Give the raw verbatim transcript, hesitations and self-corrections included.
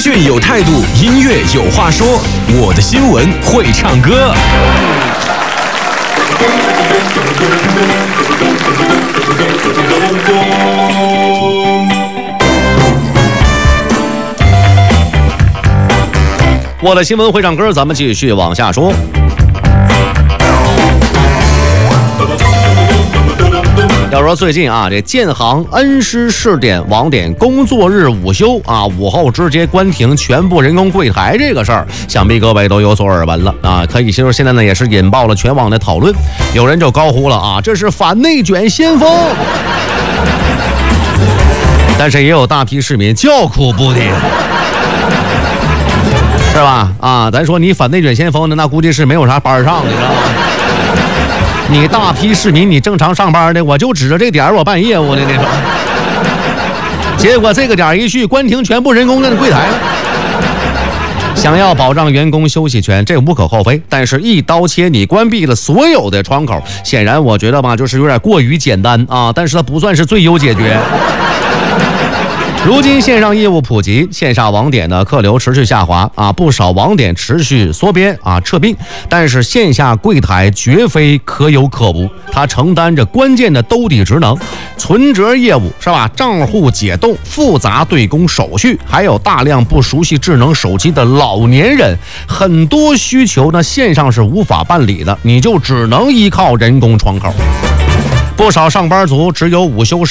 讯有态度，音乐有话说。我的新闻会唱歌。我的新闻会唱歌，咱们继续往下说。要说最近啊，这建行恩施试点网点工作日午休啊，午后直接关停全部人工柜台这个事儿，想必各位都有所耳闻了啊。可以说现在呢也是引爆了全网的讨论，有人就高呼了啊，这是反内卷先锋。但是也有大批市民叫苦不迭，是吧？啊，咱说你反内卷先锋的，那估计是没有啥班上的，你知道吗？你大批市民，你正常上班的，我就指着这点我办业务的那种，结果这个点一去，关停全部人工的柜台了。想要保障员工休息权，这无可厚非，但是一刀切，你关闭了所有的窗口，显然我觉得吧，就是有点过于简单啊，但是它不算是最优解决。如今线上业务普及，线下网点的客流持续下滑啊，不少网点持续缩编啊撤并，但是线下柜台绝非可有可无，它承担着关键的兜底职能，存折业务是吧？账户解冻、复杂对公手续，还有大量不熟悉智能手机的老年人，很多需求呢线上是无法办理的，你就只能依靠人工窗口。不少上班族只有午休